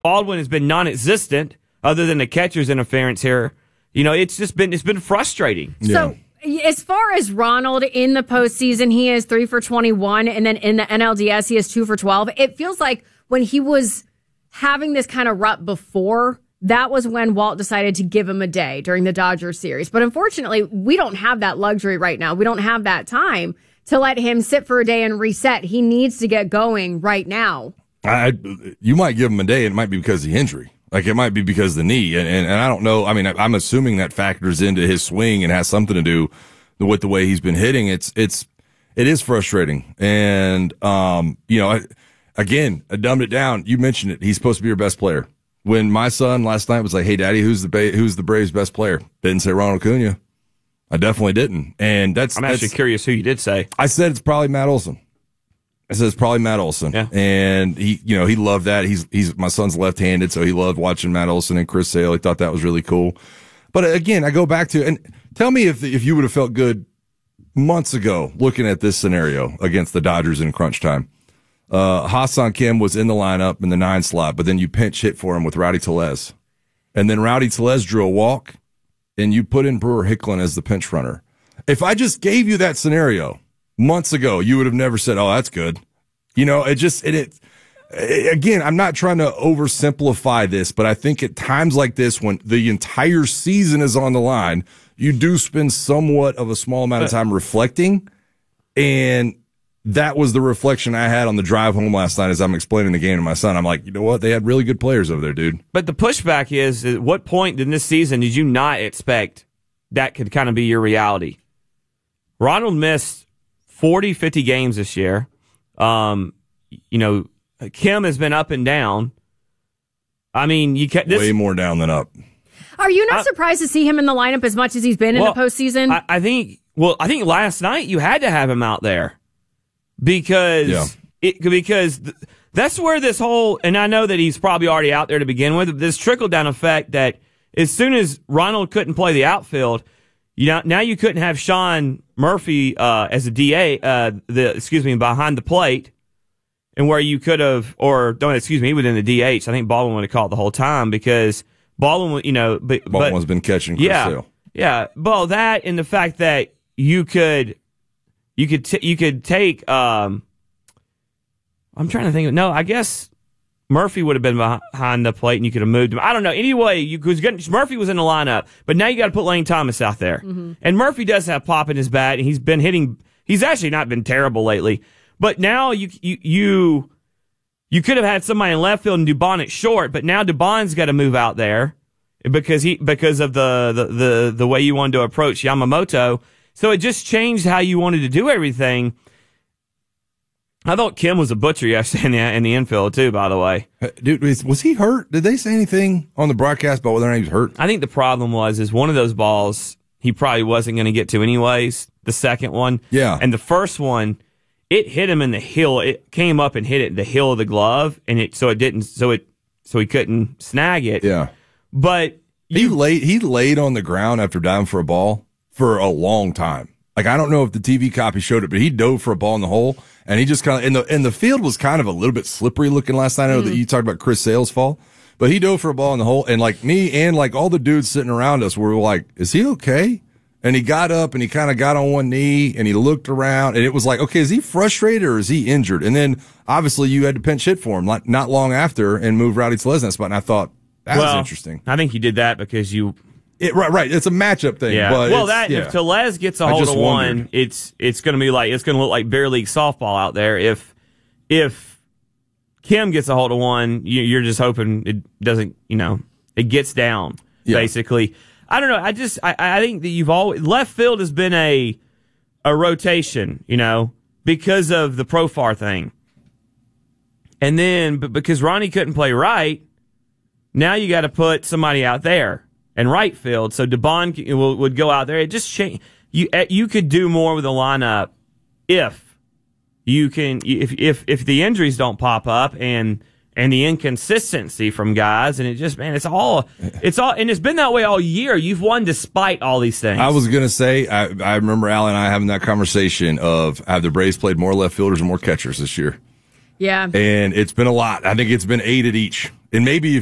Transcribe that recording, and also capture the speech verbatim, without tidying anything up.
Baldwin has been non-existent other than the catcher's interference here. You know, it's just been it's been frustrating. Yeah. So, as far as Ronald in the postseason, he is three for twenty-one, and then in the N L D S, he is two for twelve. It feels like when he was having this kind of rut before, that was when Walt decided to give him a day during the Dodgers series. But unfortunately, we don't have that luxury right now. We don't have that time to let him sit for a day and reset. He needs to get going right now. I, you might give him a day. It might be because of the injury. Like, it might be because of the knee. And, and, and I don't know. I mean, I'm assuming that factors into his swing and has something to do with the way he's been hitting. It's, it's, it is frustrating. And, um, you know, again, I dumbed it down. You mentioned it. He's supposed to be your best player. When my son last night was like, "Hey, Daddy, who's the ba- who's the Braves' best player?" Didn't say Ronald Acuna. I definitely didn't. And that's, I'm that's, actually curious who you did say. I said it's probably Matt Olson. I said it's probably Matt Olson. Yeah. And he, you know, he loved that. He's, he's, my son's left-handed, so he loved watching Matt Olson and Chris Sale. He thought that was really cool. But again, I go back to, and tell me if, if you would have felt good months ago looking at this scenario against the Dodgers in crunch time. Uh, Ha-Seong Kim was in the lineup in the nine slot, but then you pinch hit for him with Rowdy Tellez. And then Rowdy Tellez drew a walk, and you put in Brewer Hicklin as the pinch runner. If I just gave you that scenario months ago, you would have never said, "Oh, that's good." You know, it just, it, it, it, again, I'm not trying to oversimplify this, but I think at times like this, when the entire season is on the line, you do spend somewhat of a small amount of time reflecting. And that was the reflection I had on the drive home last night as I'm explaining the game to my son. I'm like, you know what? They had really good players over there, dude. But the pushback is, at what point in this season did you not expect that could kind of be your reality? Ronald missed forty, fifty games this year. Um, you know, Kim has been up and down. I mean, you can this, way more down than up. Are you not I, surprised to see him in the lineup as much as he's been well, in the postseason? I, I think. Well, I think last night you had to have him out there because yeah. it because th- that's where this whole, and I know that he's probably already out there to begin with. This trickle down effect that as soon as Ronald couldn't play the outfield, you know, now you couldn't have Sean Murphy uh, as a D A, uh, the excuse me, behind the plate, and where you could have, or don't excuse me, he was in the D H. I think Baldwin would have called the whole time because Baldwin, you know, but Baldwin's but, been catching Chris yeah, Sale. yeah. Well, that and the fact that you could, you could, t- you could take. Um, I'm trying to think. Of, no, I guess Murphy would have been behind the plate and you could have moved him. I don't know. Anyway, you because Murphy was in the lineup, but now you got to put Lane Thomas out there. Mm-hmm. And Murphy does have pop in his bat, and he's been hitting. He's actually not been terrible lately. But now you you you, you could have had somebody in left field and Dubon at short, but now Dubon's got to move out there because he because of the, the, the, the way you wanted to approach Yamamoto. So it just changed how you wanted to do everything. I thought Kim was a butcher yesterday in the, in the infield, too, by the way. Dude, was he hurt? Did they say anything on the broadcast about whether or not he was hurt? I think the problem was is one of those balls he probably wasn't going to get to anyways, the second one. Yeah. And the first one, it hit him in the heel. It came up and hit it in the heel of the glove, and it so it didn't so it so he couldn't snag it. Yeah. But he you, laid he laid on the ground after diving for a ball for a long time. Like, I don't know if the T V copy showed it, but he dove for a ball in the hole, and he just kind of, and the, and the field was kind of a little bit slippery looking last night. I know mm. that you talked about Chris Sale's fall, but he dove for a ball in the hole, and like me and like all the dudes sitting around us were like, is he okay? And he got up and he kind of got on one knee and he looked around, and it was like, okay, is he frustrated or is he injured? And then obviously you had to pinch hit for him like not long after and move Rowdy Tellez in that spot, and I thought that well, was interesting. I think you did that because you. It, right, right. It's a matchup thing. Yeah. But well, that yeah. if Tellez gets a hold of one, wondered. it's it's going to be like it's going to look like bear league softball out there. If if Kim gets a hold of one, you, you're just hoping it doesn't. You know, it gets down. Yeah. Basically, I don't know. I just I, I think that you've always left field has been a a rotation. You know, because of the Profar thing, and then but because Ronnie couldn't play right, now you got to put somebody out there. And right field, so Dubon would go out there. It just change. You you could do more with the lineup if you can if if if the injuries don't pop up and and the inconsistency from guys, and it just man, it's all it's all and it's been that way all year. You've won despite all these things. I was gonna say I I remember Al and I having that conversation of have the Braves played more left fielders and more catchers this year. Yeah, and it's been a lot. I think it's been eight at each. And maybe if